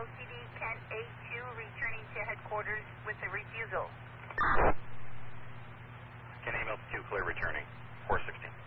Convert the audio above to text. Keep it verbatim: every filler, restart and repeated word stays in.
L C D Kent A two returning to headquarters with a refusal. Kent Email two, clear returning. four sixteen.